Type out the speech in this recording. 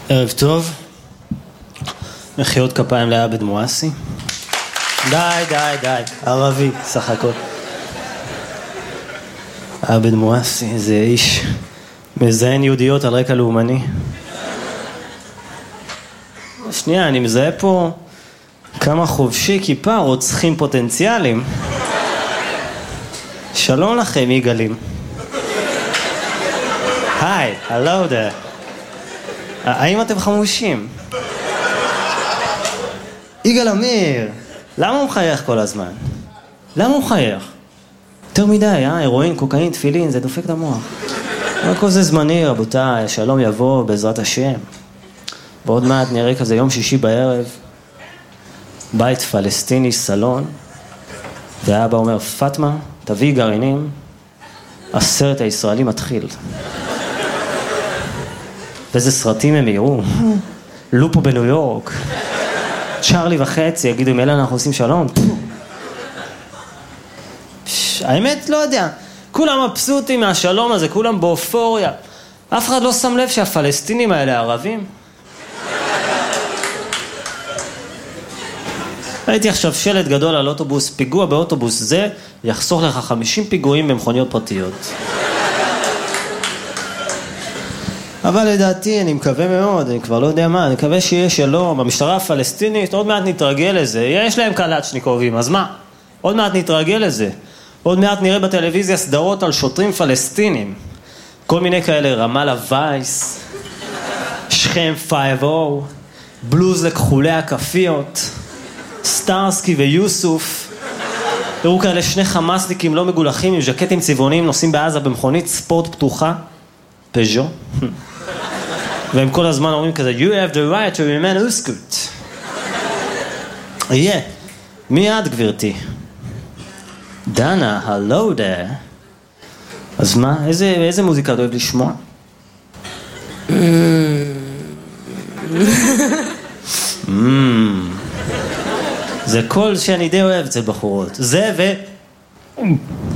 ערב טוב. מחיאות כפיים לעבד מואסי. די, ערבי, סך הכל. עבד מואסי, זה איש מזיין יהודיות על רקע לאומני. שנייה, אני מזהה פה כמה חובשי כיפה רוצחים פוטנציאליים. שלום לכם, יגאלים. היי, hello there. האם אתם חמושים? יגאל אמיר, למה הוא מחייך כל הזמן? למה הוא מחייך? יותר מדי, הרואין, קוקאין, תפילין, זה דופק את המוח. כל זה זמני, רבותיי, שלום יבוא בעזרת השם. ועוד מעט נראה כזה יום שישי בערב, בית פלסטיני, סלון, והאבא אומר, פטמה, תביא גרעינים, הסרט הישראלי מתחיל. ואיזה סרטים הם יראו? לופו בניו יורק, צ'רלי וחצי, יגידו, אם אלה אנחנו עושים שלום? האמת, לא יודע, כולם מבסוטים מהשלום הזה, כולם באופוריה. אף אחד לא שם לב שהפלסטינים האלה ערבים. ראיתי עכשיו שלט גדול על אוטובוס, פיגוע באוטובוס זה יחסוך לך 50 פיגועים במכוניות פרטיות. אבל לדעתי, אני מקווה מאוד, אני כבר לא יודע מה, אני מקווה שיהיה שלום, המשטרה הפלסטינית, עוד מעט נתרגל לזה, יש להם קלצ'ניקובים, אז מה? עוד מעט נתרגל לזה. עוד מעט נראה בטלוויזיה סדרות על שוטרים פלסטינים. כל מיני כאלה, רמאללה וייס, שכם 5-0, בלוז לכחולי הכפיות, סטארסקי ויוסוף. תראו כאלה שני חמאסניקים לא מגולחים עם ז'קטים צבעוניים נוסעים בעזה במכונית ספורט פתוחה, פז'ו. והם כל הזמן אומרים כזה, you have the right to remain uskut. יהיה, מי את גברתי? דנה, hello there. אז מה, איזה מוזיקה אתה אוהב לשמוע? זה קול שאני די אוהב אצל בחורות. זה ו...